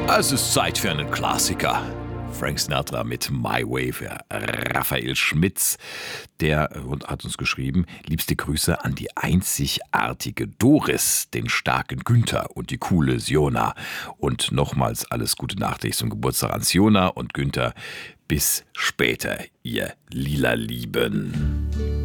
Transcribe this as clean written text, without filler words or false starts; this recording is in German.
Es ist Zeit für einen Klassiker. Frank Sinatra mit My Way für Raphael Schmitz. Der hat uns geschrieben, liebste Grüße an die einzigartige Doris, den starken Günther und die coole Siona. Und nochmals alles Gute nachträglich zum Geburtstag an Siona und Günther. Bis später, ihr lila Lieben.